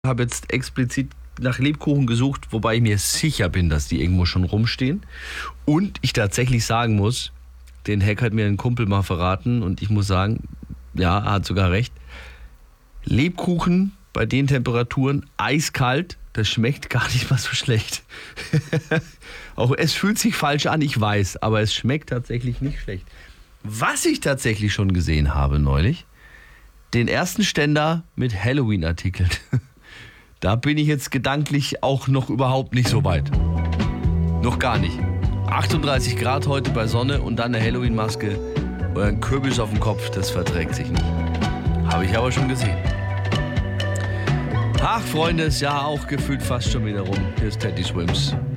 habe jetzt explizit nach Lebkuchen gesucht, wobei ich mir sicher bin, dass die irgendwo schon rumstehen. Und ich tatsächlich sagen muss, den Hack hat mir ein Kumpel mal verraten und ich muss sagen, ja, er hat sogar recht. Lebkuchen bei den Temperaturen eiskalt, das schmeckt gar nicht mal so schlecht. Auch es fühlt sich falsch an, ich weiß, aber es schmeckt tatsächlich nicht schlecht. Was ich tatsächlich schon gesehen habe neulich, den ersten Ständer mit Halloween-Artikeln. Da bin ich jetzt gedanklich auch noch überhaupt nicht so weit. Noch gar nicht. 38 Grad heute bei Sonne und dann eine Halloween-Maske oder ein Kürbis auf dem Kopf, das verträgt sich nicht. Habe ich aber schon gesehen. Ach, Freunde, ist ja auch gefühlt fast schon wieder rum. Hier ist Teddy Swims.